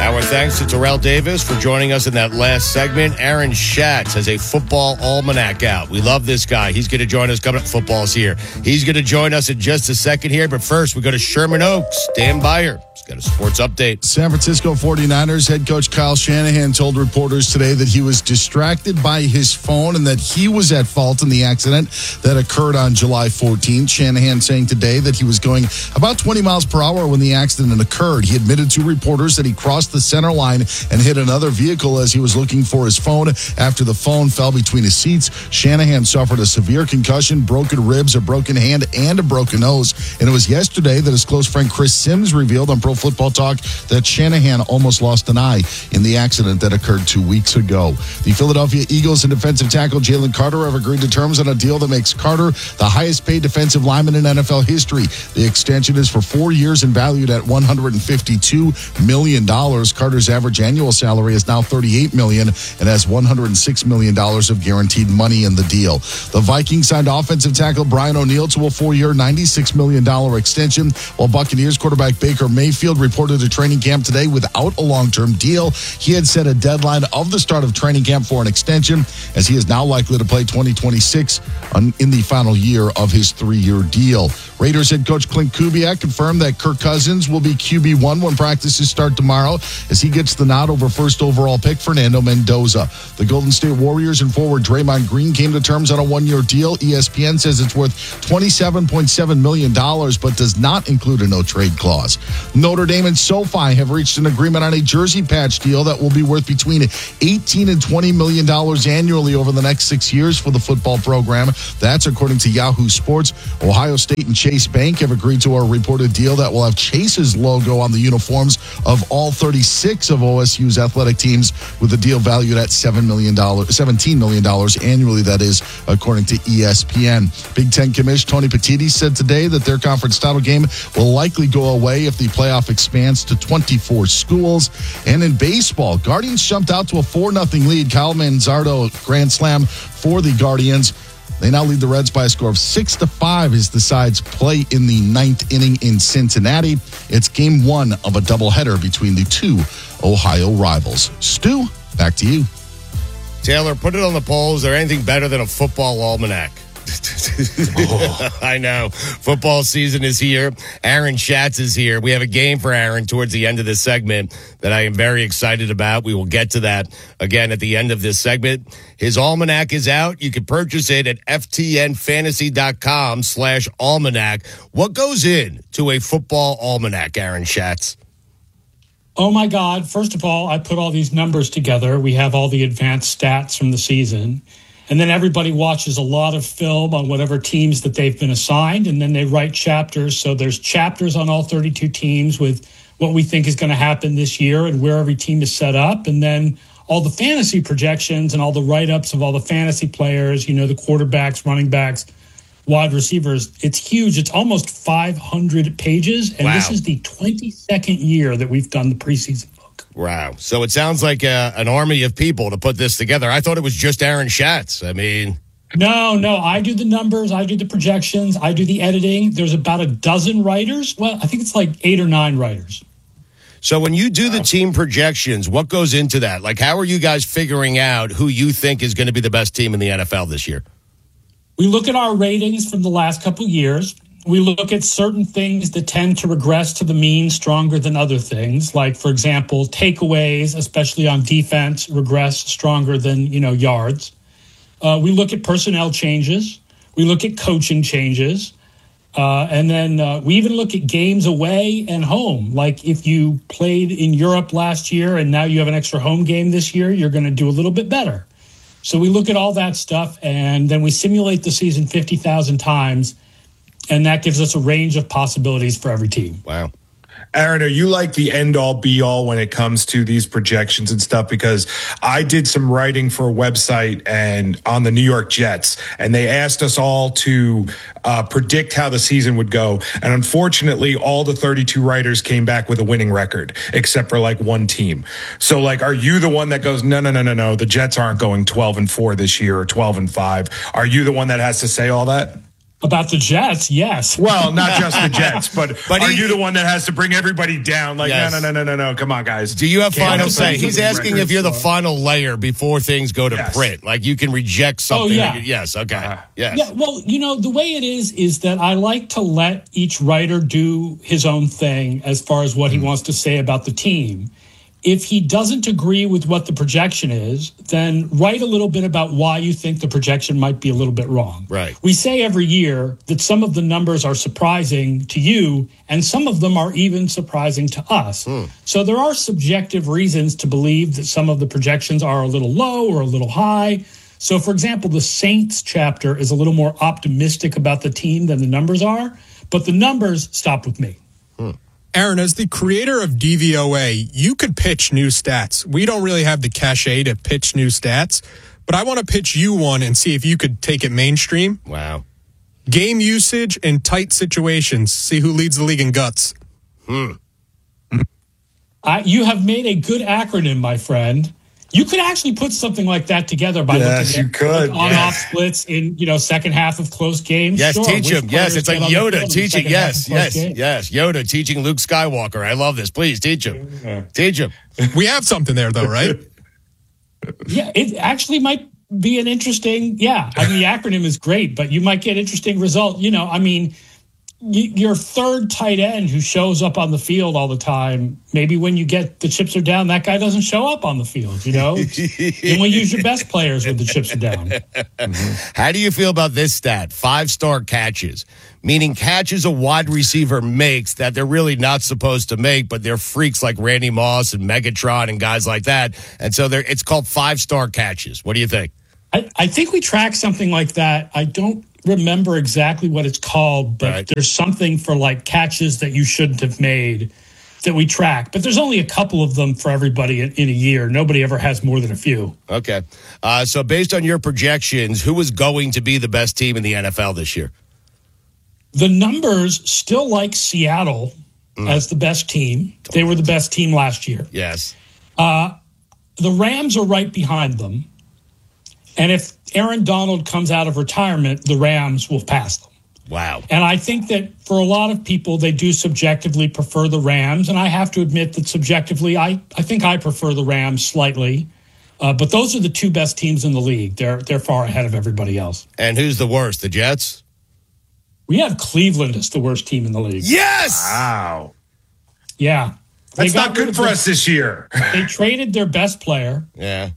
Our thanks to Terrell Davis for joining us in that last segment. Aaron Schatz has a football almanac out. We love this guy. He's going to join us coming up. Football's here. He's going to join us in just a second here. But first, we go to Sherman Oaks. Dan Beyer. He's got a sports update. San Francisco 49ers head coach Kyle Shanahan told reporters today that he was distracted by his phone and that he was at fault in the accident that occurred on July 14th. Shanahan saying today that he was going about 20 miles per hour when the accident occurred. He admitted to reporters that he crossed the center line and hit another vehicle as he was looking for his phone. After the phone fell between his seats, Shanahan suffered a severe concussion, broken ribs, a broken hand, and a broken nose. And it was yesterday that his close friend Chris Sims revealed on Pro Football Talk that Shanahan almost lost an eye in the accident that occurred 2 weeks ago. The Philadelphia Eagles and defensive tackle Jalen Carter have agreed to terms on a deal that makes Carter the highest paid defensive lineman in NFL history. The extension is for 4 years and valued at $152 million. Carter's average annual salary is now $38 million and has $106 million of guaranteed money in the deal. The Vikings signed offensive tackle Brian O'Neill to a 4-year, $96 million extension, while Buccaneers quarterback Baker Mayfield reported to training camp today without a long-term deal. He had set a deadline of the start of training camp for an extension, as he is now likely to play 2026 in the final year of his 3-year deal. Raiders head coach Clint Kubiak confirmed that Kirk Cousins will be QB1 when practices start tomorrow, as he gets the nod over first overall pick Fernando Mendoza. The Golden State Warriors and forward Draymond Green came to terms on a 1-year deal. ESPN says it's worth $27.7 million, but does not include a no-trade clause. Notre Dame and SoFi have reached an agreement on a jersey patch deal that will be worth between $18 and $20 million annually over the next 6 years for the football program. That's according to Yahoo Sports. Ohio State and Chase Bank have agreed to a reported deal that will have Chase's logo on the uniforms of all 36 of OSU's athletic teams, with the deal valued at $17 million annually, that is, according to ESPN. Big Ten Commissioner Tony Petitti said today that their conference title game will likely go away if the playoff expands to 24 schools. And in baseball, Guardians jumped out to a 4-0 lead. Kyle Manzardo grand slam for the Guardians. They now lead the Reds by a score of 6-5 as the sides play in the 9th inning in Cincinnati. It's game 1 of a doubleheader between the two Ohio rivals. Stu, back to you. Taylor, put it on the poll. Is there anything better than a football almanac? I know. Football season is here. Aaron Schatz is here. We have a game for Aaron towards the end of this segment that I am very excited about. We will get to that again at the end of this segment. His almanac is out. You can purchase it at ftnfantasy.com/almanac. What goes into a football almanac, Aaron Schatz? Oh, my God. First of all, I put all these numbers together. We have all the advanced stats from the season. And then everybody watches a lot of film on whatever teams that they've been assigned, and then they write chapters. So there's chapters on all 32 teams with what we think is going to happen this year and where every team is set up. And then all the fantasy projections and all the write-ups of all the fantasy players, the quarterbacks, running backs, wide receivers. It's huge. It's almost 500 pages. And This is the 22nd year that we've done the preseason. Wow. So it sounds like an army of people to put this together. I thought it was just Aaron Schatz. I mean... No. I do the numbers. I do the projections. I do the editing. There's about a dozen writers. Well, I think it's like 8 or 9 writers. So when you do the team projections, what goes into that? Like, how are you guys figuring out who you think is going to be the best team in the NFL this year? We look at our ratings from the last couple of years. We look at certain things that tend to regress to the mean stronger than other things. Like, for example, takeaways, especially on defense, regress stronger than, yards. We look at personnel changes. We look at coaching changes. And then we even look at games away and home. Like, if you played in Europe last year and now you have an extra home game this year, you're going to do a little bit better. So we look at all that stuff, and then we simulate the season 50,000 times. And that gives us a range of possibilities for every team. Wow. Aaron, are you like the end-all, be-all when it comes to these projections and stuff? Because I did some writing for a website and on the New York Jets, and they asked us all to predict how the season would go. And unfortunately, all the 32 writers came back with a winning record, except for like one team. So, like, are you the one that goes, no, the Jets aren't going 12-4 this year or 12-5? Are you the one that has to say all that? About the Jets, yes. Well, not just the Jets, but are you the one that has to bring everybody down? Like, Yes. no, come on, guys. Do you have final say? He's Can't asking if you're the final layer before things go to Yes. print. Like you can reject something. yeah. Yes, okay. Yes. Yeah, well, the way it is that I like to let each writer do his own thing as far as what he wants to say about the team. If he doesn't agree with what the projection is, then write a little bit about why you think the projection might be a little bit wrong. Right. We say every year that some of the numbers are surprising to you, and some of them are even surprising to us. So there are subjective reasons to believe that some of the projections are a little low or a little high. So, for example, the Saints chapter is a little more optimistic about the team than the numbers are, but the numbers stop with me. Aaron, as the creator of DVOA, you could pitch new stats. We don't really have the cachet to pitch new stats, but I want to pitch you one and see if you could take it mainstream. Wow. Game usage in tight situations. See who leads the league in guts. You have made a good acronym, my friend. You could actually put something like that together by looking at on-off splits in second half of close games. Yes, Sure, teach which him. Yes, players it's like get on the Yoda field in teaching. second half of close games. Yes. Yoda teaching Luke Skywalker. I love this. Please teach him. Teach him. We have something there, though, right? Yeah, it actually might be an interesting. Yeah, I mean the acronym is great, but you might get interesting result. Your third tight end who shows up on the field all the time, maybe when you get the chips are down, that guy doesn't show up on the field, You only use your best players when the chips are down. How do you feel about this stat? 5-star catches, meaning catches a wide receiver makes that they're really not supposed to make, but they're freaks like Randy Moss and Megatron and guys like that. And so it's called 5-star catches. What do you think? I think we track something like that. I don't remember exactly what it's called, but there's something for like catches that you shouldn't have made that we track. But there's only a couple of them for everybody in a year. Nobody ever has more than a few. Okay. So based on your projections, who is going to be the best team in the NFL this year? The numbers still like Seattle as the best team. They were the best team last year. Yes. The Rams are right behind them. And if Aaron Donald comes out of retirement, the Rams will pass them. Wow. And I think that for a lot of people, they do subjectively prefer the Rams. And I have to admit that subjectively, I think I prefer the Rams slightly. But those are the two best teams in the league. They're far ahead of everybody else. And who's the worst? The Jets? We have Cleveland as the worst team in the league. Yes! Wow. Yeah. That's not good for us this year. They traded their best player. Yeah.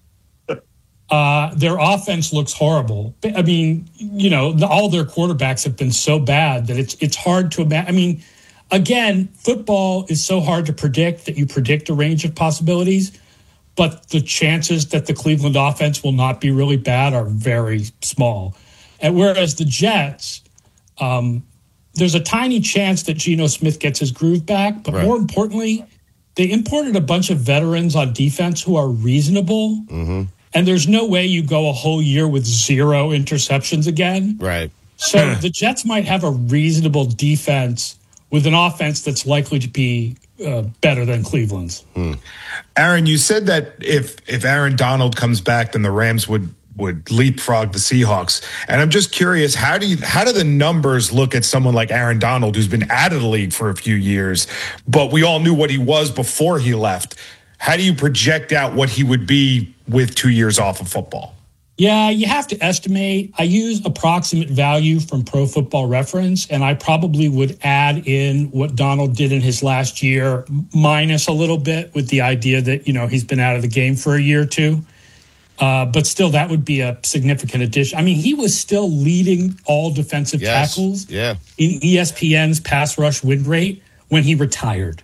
Their offense looks horrible. I mean, all their quarterbacks have been so bad that it's hard to imagine. I mean, again, football is so hard to predict that you predict a range of possibilities, but the chances that the Cleveland offense will not be really bad are very small. And whereas the Jets, there's a tiny chance that Geno Smith gets his groove back, but more importantly, they imported a bunch of veterans on defense who are reasonable. Mm-hmm. And there's no way you go a whole year with 0 interceptions again. Right. So the Jets might have a reasonable defense with an offense that's likely to be better than Cleveland's. Aaron, you said that if Aaron Donald comes back, then the Rams would leapfrog the Seahawks. And I'm just curious, how do the numbers look at someone like Aaron Donald, who's been out of the league for a few years, but we all knew what he was before he left? How do you project out what he would be with 2 years off of football? Yeah, you have to estimate. I use approximate value from Pro Football Reference, and I probably would add in what Donald did in his last year, minus a little bit with the idea that, he's been out of the game for a year or two. But still, that would be a significant addition. I mean, he was still leading all defensive tackles in ESPN's pass rush win rate when he retired.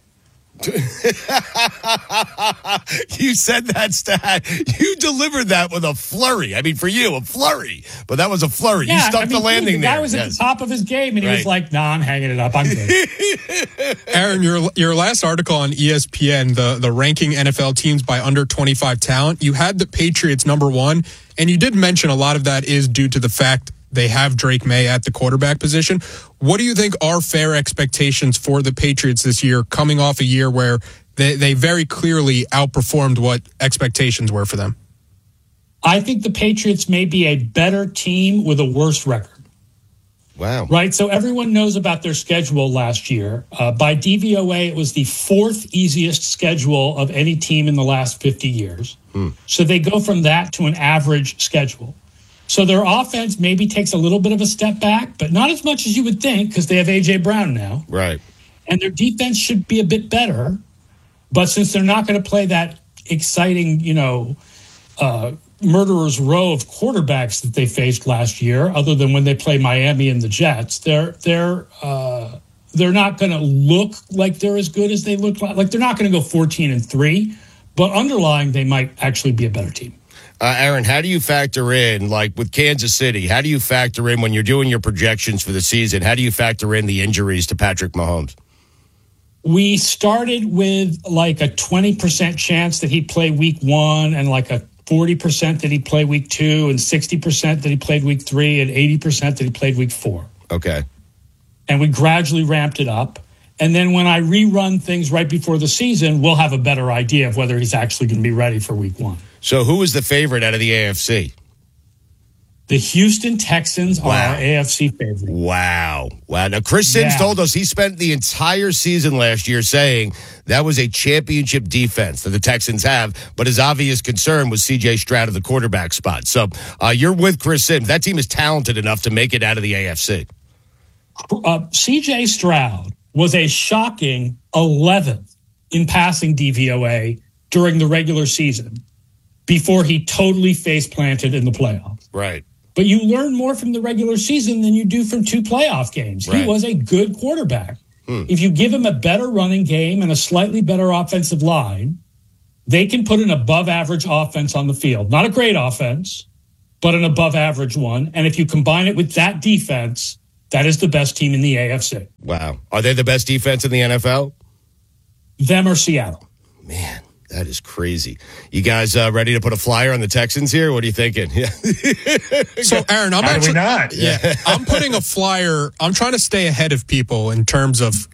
You said that stat. You delivered that with a flurry. I mean, for you, a flurry. But that was a flurry. You stuck the landing there. The guy was at the top of his game, and he was like, nah, I'm hanging it up. I'm good. Aaron, your last article on ESPN, the ranking NFL teams by under 25 talent, you had the Patriots number 1, and you did mention a lot of that is due to the fact they have Drake May at the quarterback position. What do you think are fair expectations for the Patriots this year, coming off a year where they very clearly outperformed what expectations were for them? I think the Patriots may be a better team with a worse record. Wow. Right. So everyone knows about their schedule last year. By DVOA, it was the fourth easiest schedule of any team in the last 50 years. So they go from that to an average schedule. So their offense maybe takes a little bit of a step back, but not as much as you would think because they have A.J. Brown now. Right. And their defense should be a bit better. But since they're not going to play that exciting, murderer's row of quarterbacks that they faced last year, other than when they play Miami and the Jets, they're not going to look like they're as good as they look like. Like they're not going to go 14-3, but underlying they might actually be a better team. Aaron, how do you factor in, like with Kansas City, how do you factor in when you're doing your projections for the season, how do you factor in the injuries to Patrick Mahomes? We started with like a 20% chance that he'd play week 1 and like a 40% that he'd play week 2 and 60% that he played week 3 and 80% that he played week 4. Okay. And we gradually ramped it up. And then when I rerun things right before the season, we'll have a better idea of whether he's actually going to be ready for week 1. So who is the favorite out of the AFC? The Houston Texans are our AFC favorite. Wow. Now, Chris Sims told us he spent the entire season last year saying that was a championship defense that the Texans have, but his obvious concern was C.J. Stroud at the quarterback spot. So you're with Chris Sims. That team is talented enough to make it out of the AFC. C.J. Stroud was a shocking 11th in passing DVOA during the regular season before he totally face-planted in the playoffs. Right. But you learn more from the regular season than you do from 2 playoff games. Right. He was a good quarterback. If you give him a better running game and a slightly better offensive line, they can put an above-average offense on the field. Not a great offense, but an above-average one. And if you combine it with that defense, that is the best team in the AFC. Wow. Are they the best defense in the NFL? Them or Seattle. Man, that is crazy. You guys ready to put a flyer on the Texans here? What are you thinking? Yeah. So, Aaron, I'm How do actually we not? Yeah, I'm putting a flyer. I'm trying to stay ahead of people in terms of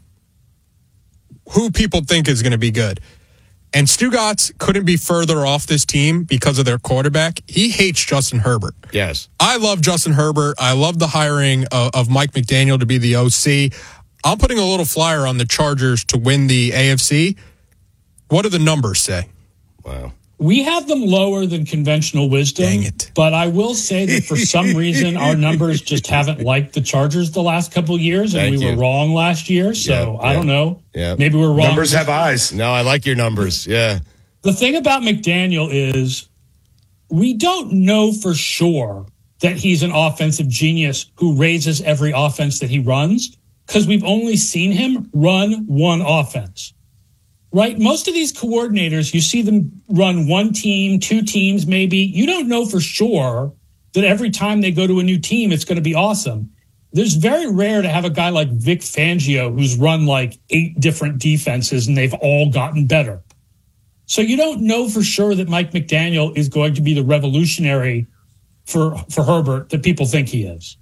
who people think is going to be good. And Stugotz couldn't be further off this team because of their quarterback. He hates Justin Herbert. Yes. I love Justin Herbert. I love the hiring of Mike McDaniel to be the OC. I'm putting a little flyer on the Chargers to win the AFC. What do the numbers say? Wow. We have them lower than conventional wisdom. Dang it. But I will say that for some reason, our numbers just haven't liked the Chargers the last couple of years, and we were wrong last year. So I don't know. Yeah. Maybe we're wrong. Numbers have eyes. No, I like your numbers. Yeah. The thing about McDaniel is we don't know for sure that he's an offensive genius who raises every offense that he runs because we've only seen him run one offense. Right? Most of these coordinators, you see them run one team, 2 teams, maybe. You don't know for sure that every time they go to a new team, it's going to be awesome. There's very rare to have a guy like Vic Fangio who's run like 8 different defenses and they've all gotten better. So you don't know for sure that Mike McDaniel is going to be the revolutionary for Herbert that people think he is.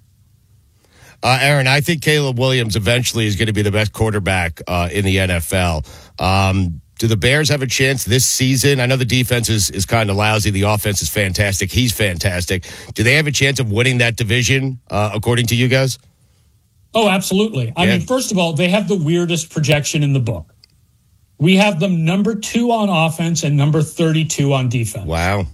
Aaron, I think Caleb Williams eventually is going to be the best quarterback in the NFL. Do the Bears have a chance this season? I know the defense is kind of lousy. The offense is fantastic. He's fantastic. Do they have a chance of winning that division, according to you guys? Oh, absolutely. I mean, first of all, they have the weirdest projection in the book. We have them number 2 on offense and number 32 on defense. Wow.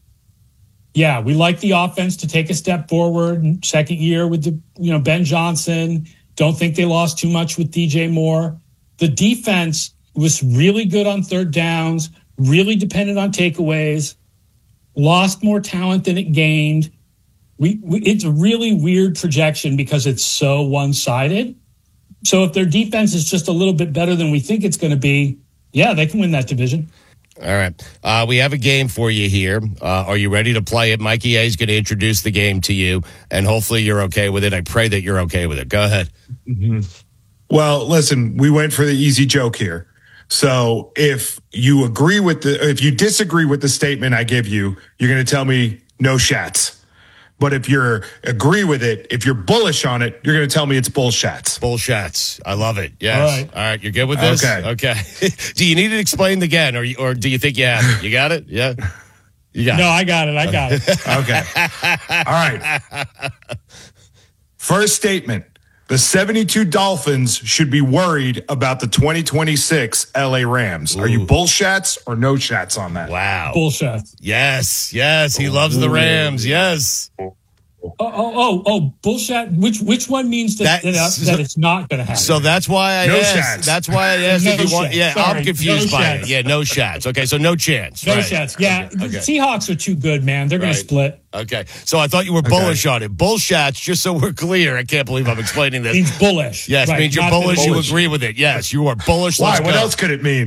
Yeah, we like the offense to take a step forward. Second year with the Ben Johnson. Don't think they lost too much with DJ Moore. The defense was really good on third downs, really dependent on takeaways, lost more talent than it gained. It's a really weird projection because it's so one-sided. So if their defense is just a little bit better than we think it's going to be, yeah, they can win that division. All right. We have a game for you here. Are you ready to play it? Mikey A is going to introduce the game to you, and hopefully you're okay with it. I pray that you're okay with it. Go ahead. Mm-hmm. Well, listen, we went for the easy joke here. So if you if you disagree with the statement I give you, you're going to tell me no shats. But if you agree with it, if you're bullish on it, you're going to tell me it's bullshats. Bullshats. I love it. Yes. All right. You're good with this? Okay. Do you need it explained again, or do you think you have it? You got it? Yeah. You got it. No, I got it. Okay. All right. First statement. The 72 Dolphins should be worried about the 2026 LA Rams. Are you bullshats or no shats on that? Wow. Bullshit. Yes. He loves the Rams. Yes. Bullshit. Which one means that it's not going to happen? So that's why I asked. Shats. That's why I asked if you want. Shats. Yeah, Sorry. I'm confused No by shats. it. Yeah, no shots. Okay, so no chance. No right. shots. Yeah, Okay. the Seahawks are too good, man. They're going Right. to split. Okay, so I thought you were bullish on it. Bullshats, just so we're clear. I can't believe I'm explaining this. Means bullish. Yes, Right, means you're not bullish. You bullish. agree with it. Yes, you are bullish. Why? Let's What go. else could it mean?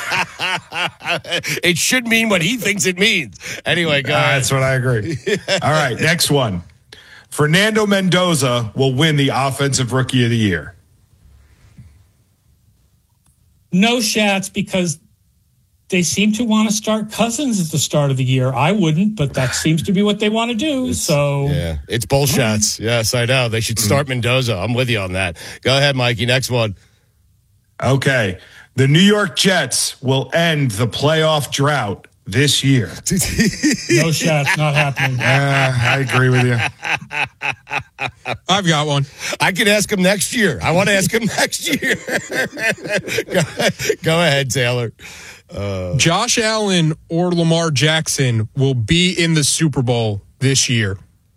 It should mean what he thinks it means. Anyway, go ahead. That's what I agree. All right, next one. Fernando Mendoza will win the Offensive Rookie of the Year. No shats because they seem to want to start Cousins at the start of the year. I wouldn't, but that seems to be what they want to do. Yeah, it's bullshats. Yes, I know. They should start Mendoza. I'm with you on that. Go ahead, Mikey. Next one. Okay. The New York Jets will end the playoff drought this year. No shats, not happening. I agree with you. I've got one. I can ask him next year. I want to ask him next year. Go ahead, Taylor. Josh Allen or Lamar Jackson will be in the Super Bowl this year.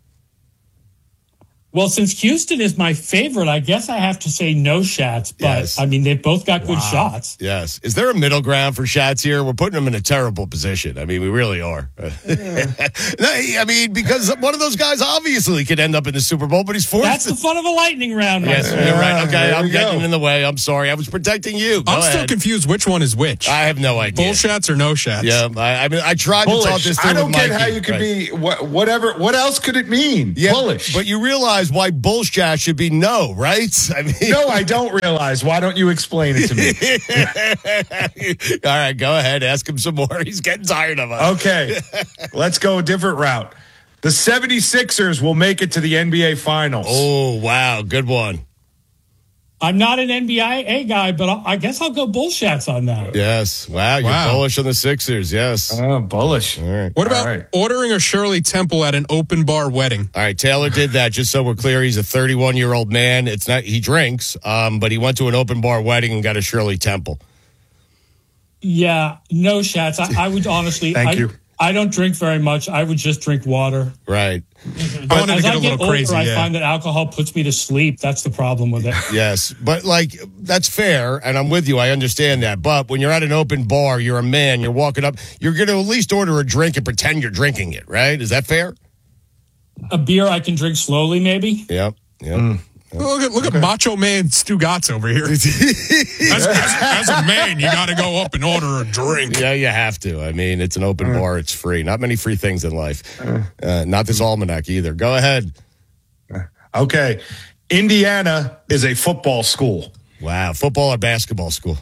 Well, since Houston is my favorite, I guess I have to say no shats. But Yes. I mean, they've both got good shots. Yes. Is there a middle ground for shots here? We're putting them in a terrible position. I mean, we really are. No, I mean, because one of those guys obviously could end up in the Super Bowl, but he's forced. That's the fun of a lightning round. Yes, my friend. you're right. Okay, there I'm we getting go. in the way. I'm sorry. I was protecting you. Go I'm still ahead. confused which one is which. I have no idea. Bullshats or no shats? Yeah, I mean, I tried to talk Bullish. this through I don't with get Mikey. how you could Right. be whatever. What else could it mean? Yeah, Bullish. but you realize why bullshit should be no, right? I mean, No, I don't realize. Why don't you explain it to me? All right, go ahead. Ask him some more. He's getting tired of us. Okay, let's go a different route. The 76ers will make it to the NBA Finals. Oh, wow. Good one. I'm not an NBA guy, but I guess I'll go bullshats on that. Yes. Wow. You're Wow. bullish on the Sixers. Yes. Bullish. All right. What about All right. ordering a Shirley Temple at an open bar wedding? All right. Taylor did that. Just so we're clear, he's a 31-year-old man. It's not, he drinks, but he went to an open bar wedding and got a Shirley Temple. Yeah, no shats. I would honestly. Thank you. I don't drink very much. I would just drink water. Right. I wanted to As get I a get little older, crazy. I Yeah. find that alcohol puts me to sleep. That's the problem with it. Yes. But, like, that's fair, and I'm with you. I understand that. But when you're at an open bar, you're a man, you're walking up, you're going to at least order a drink and pretend you're drinking it, right? Is that fair? A beer I can drink slowly, maybe. Yep. Yep. Look at Macho Man Stu Gatz over here. as a man, you got to go up and order a drink. Yeah, you have to. I mean, it's an open bar. It's free. Not many free things in life. Not this almanac either. Go ahead. Okay. Indiana is a football school. Wow. Football or basketball school?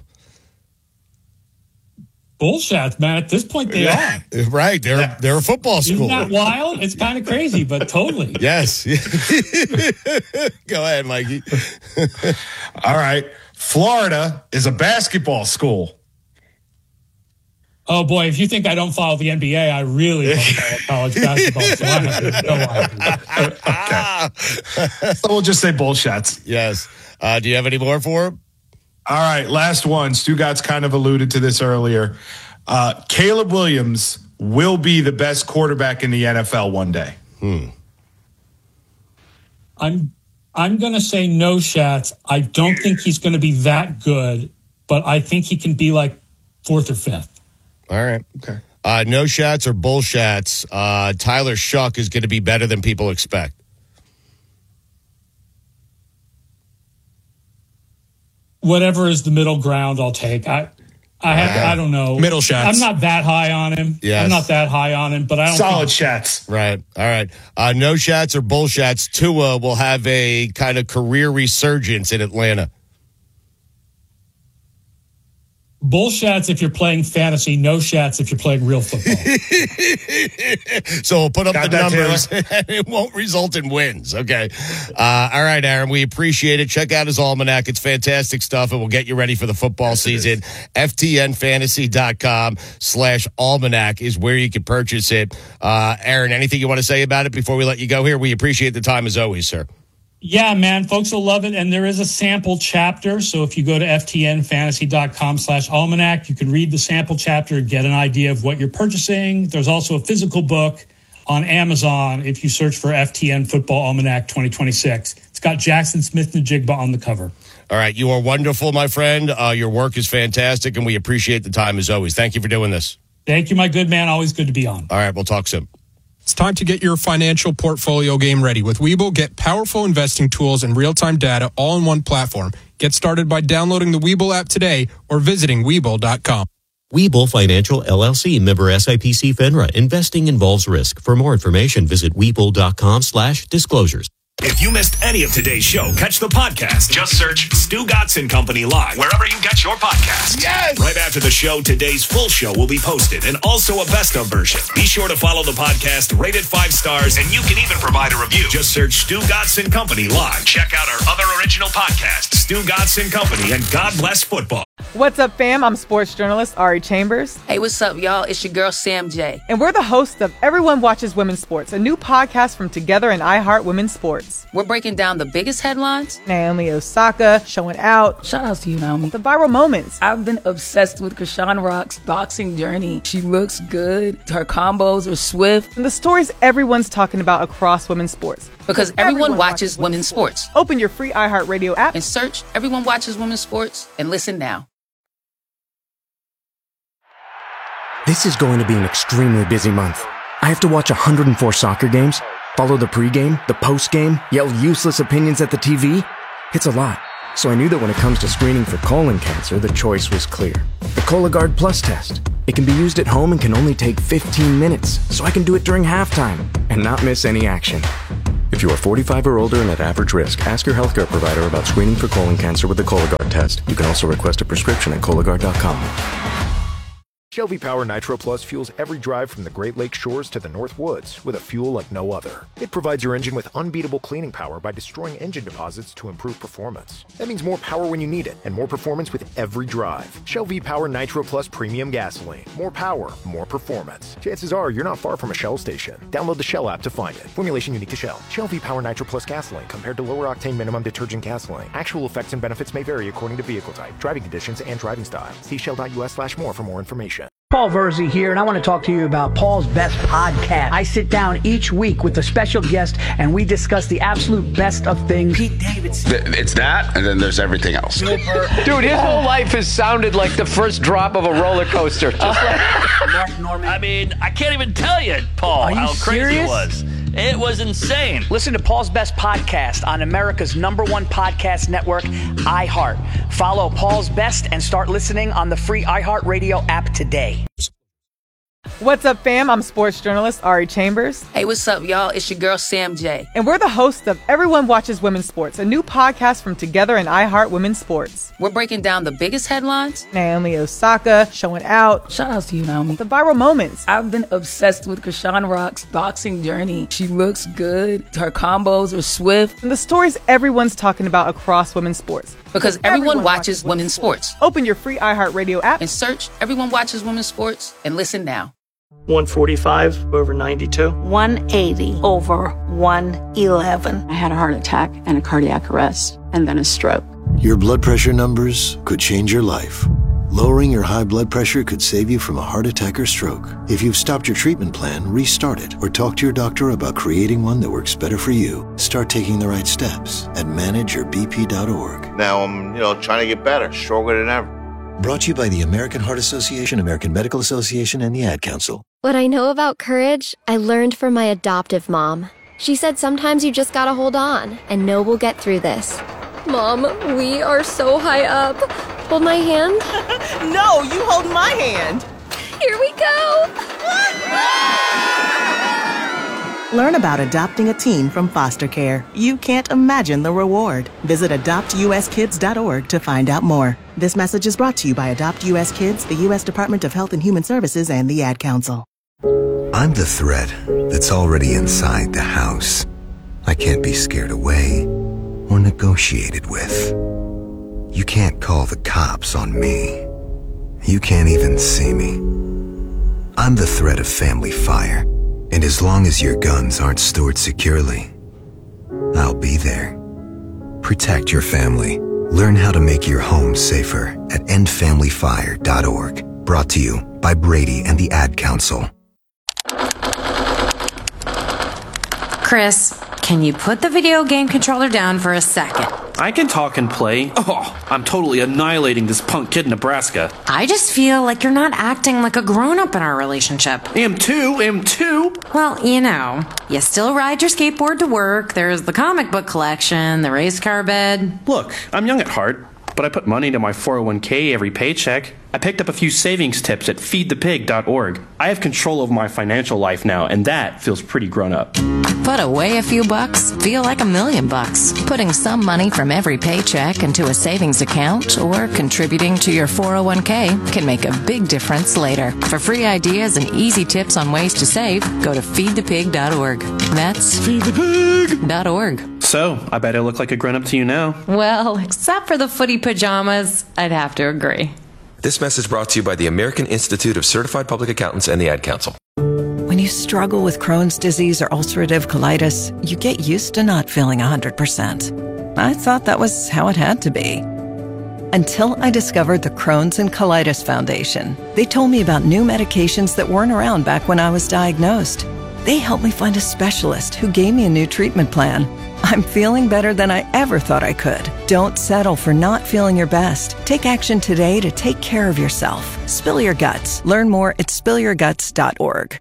Bullshats, man. At this point, they are. Right. They're a football Isn't school. that wild? It's kind of crazy, but totally. Yes. Go ahead, Mikey. All right. Florida is a basketball school. Oh boy, if you think I don't follow the NBA, I really don't follow college basketball. So I have no idea. So we'll just say bullshits. Yes. Do you have any more for him? All right, last one. Stu Gatz kind of alluded to this earlier. Caleb Williams will be the best quarterback in the NFL one day. I'm going to say no shats. I don't think he's going to be that good, but I think he can be like fourth or fifth. All right. Okay. No shots or bullshats. Tyler Shuck is going to be better than people expect. Whatever is the middle ground, I'll take. I don't know. Middle shots. I'm not that high on him. Yes. I'm not that high on him, but I don't Solid think shots. Right. All right. No shots or bullshats. Tua will have a kind of career resurgence in Atlanta. bullshats if you're playing fantasy, no shats if you're playing real football. So we'll put up Got the that, numbers and it won't result in wins. Okay. All right, Aaron, we appreciate it. Check out his almanac. It's fantastic stuff. And we'll get you ready for the football season. FTNfantasy.com/almanac is where you can purchase it. Aaron, anything you want to say about it before we let you go here? We appreciate the time as always, sir. Yeah, man, folks will love it. And there is a sample chapter. So if you go to ftnfantasy.com/almanac, you can read the sample chapter and get an idea of what you're purchasing. There's also a physical book on Amazon if you search for FTN Football Almanac 2026. It's got Jackson Smith-Njigba on the cover. All right. You are wonderful, my friend. Your work is fantastic, and we appreciate the time as always. Thank you for doing this. Thank you, my good man. Always good to be on. All right. We'll talk soon. It's time to get your financial portfolio game ready. With Webull, get powerful investing tools and real-time data all in one platform. Get started by downloading the Webull app today or visiting Webull.com. Webull Financial LLC, member SIPC FINRA. Investing involves risk. For more information, visit Webull.com/disclosures. If you missed any of today's show, catch the podcast. Just search Stu Gotson Company Live wherever you get your podcasts. Yes! Right after the show, today's full show will be posted and also a best of version. Be sure to follow the podcast, rate it 5 stars, and you can even provide a review. Just search Stu Gotson Company Live. Check out our other original podcasts, Stu Gotson Company and God Bless Football. What's up, fam? I'm sports journalist Ari Chambers. Hey, what's up, y'all? It's your girl, Sam J. And we're the hosts of Everyone Watches Women's Sports, a new podcast from Together and iHeart Women's Sports. We're breaking down the biggest headlines. Naomi Osaka showing out. Shout out to you, Naomi. The viral moments. I've been obsessed with Krishan Rock's boxing journey. She looks good. Her combos are swift. And the stories everyone's talking about across women's sports. Because everyone watches women's sports. Open your free iHeartRadio app and search Everyone Watches Women's Sports and listen now. This is going to be an extremely busy month. I have to watch 104 soccer games, follow the pregame, the postgame, yell useless opinions at the TV. It's a lot. So I knew that when it comes to screening for colon cancer, the choice was clear. The Cologuard Plus test. It can be used at home and can only take 15 minutes, so I can do it during halftime and not miss any action. If you are 45 or older and at average risk, ask your healthcare provider about screening for colon cancer with the Cologuard test. You can also request a prescription at Cologuard.com. Shell V-Power Nitro Plus fuels every drive from the Great Lakes shores to the North Woods with a fuel like no other. It provides your engine with unbeatable cleaning power by destroying engine deposits to improve performance. That means more power when you need it and more performance with every drive. Shell V-Power Nitro Plus Premium Gasoline. More power, more performance. Chances are you're not far from a Shell station. Download the Shell app to find it. Formulation unique to Shell. Shell V-Power Nitro Plus Gasoline compared to lower octane minimum detergent gasoline. Actual effects and benefits may vary according to vehicle type, driving conditions, and driving style. See shell.us/more for more information. Paul Verzi here, and I want to talk to you about Paul's Best Podcast. I sit down each week with a special guest, and we discuss the absolute best of things. Pete Davidson. It's that, and then there's everything else. Dude, his whole life has sounded like the first drop of a roller coaster. Just like Mark Norman. I mean, I can't even tell you, Paul, how crazy it was. It was insane. Listen to Paul's Best Podcast on America's #1 podcast network, iHeart. Follow Paul's Best and start listening on the free iHeartRadio app today. What's up, fam? I'm sports journalist Ari Chambers. Hey, what's up, y'all? It's your girl, Sam J. And we're the hosts of Everyone Watches Women's Sports, a new podcast from Together and iHeart Women's Sports. We're breaking down the biggest headlines. Naomi Osaka showing out. Shout out to you, Naomi. The viral moments. I've been obsessed with Krishan Rock's boxing journey. She looks good. Her combos are swift. And the stories everyone's talking about across women's sports. Because everyone watches women's sports. Open your free iHeartRadio app and search Everyone Watches Women's Sports and listen now. 145 over 92. 180 over 111. I had a heart attack and a cardiac arrest and then a stroke. Your blood pressure numbers could change your life. Lowering your high blood pressure could save you from a heart attack or stroke. If you've stopped your treatment plan, restart it or talk to your doctor about creating one that works better for you. Start taking the right steps at manageyourbp.org. Now I'm, trying to get better, stronger than ever. Brought to you by the American Heart Association, American Medical Association, and the Ad Council. What I know about courage, I learned from my adoptive mom. She said sometimes you just gotta hold on and know we'll get through this. Mom, we are so high up. Hold my hand. No, you hold my hand. Here we go. Learn about adopting a teen from foster care. You can't imagine the reward. Visit adoptuskids.org to find out more. This message is brought to you by Adopt U.S. Kids, the U.S. Department of Health and Human Services, and the Ad Council. I'm the threat that's already inside the house. I can't be scared away or negotiated with. You can't call the cops on me. You can't even see me. I'm the threat of family fire. And as long as your guns aren't stored securely, I'll be there. Protect your family. Learn how to make your home safer at endfamilyfire.org. Brought to you by Brady and the Ad Council. Chris, can you put the video game controller down for a second? I can talk and play. Oh, I'm totally annihilating this punk kid in Nebraska. I just feel like you're not acting like a grown-up in our relationship. Am too. Well, you still ride your skateboard to work. There's the comic book collection, the race car bed. Look, I'm young at heart, but I put money into my 401k every paycheck. I picked up a few savings tips at feedthepig.org. I have control over my financial life now, and that feels pretty grown up. Put away a few bucks, feel like $1 million. Putting some money from every paycheck into a savings account or contributing to your 401k can make a big difference later. For free ideas and easy tips on ways to save, go to feedthepig.org. That's feedthepig.org. So, I bet I look like a grown-up to you now. Well, except for the footy pajamas, I'd have to agree. This message brought to you by the American Institute of Certified Public Accountants and the Ad Council. When you struggle with Crohn's disease or ulcerative colitis, you get used to not feeling 100%. I thought that was how it had to be. Until I discovered the Crohn's and Colitis Foundation. They told me about new medications that weren't around back when I was diagnosed. They helped me find a specialist who gave me a new treatment plan. I'm feeling better than I ever thought I could. Don't settle for not feeling your best. Take action today to take care of yourself. Spill your guts. Learn more at spillyourguts.org.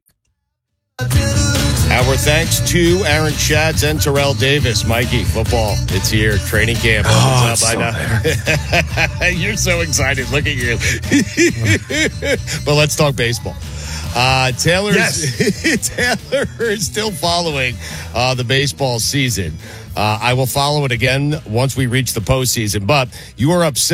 Our thanks to Aaron Schatz and Terrell Davis. Mikey, football, it's here. Training camp opens up. I know. You're so excited. Look at you. But let's talk baseball. Taylor is still following the baseball season. I will follow it again once we reach the postseason. But you are upset.